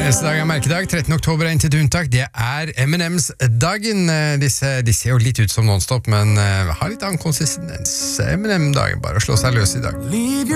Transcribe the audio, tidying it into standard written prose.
Neste dag merkedag, 13. oktober er intet unntak. Det er M&M's-dagen. De ser jo litt ut som non-stop, men har litt annen konsistens. M&M-dagen, bare å slå seg løs i dag.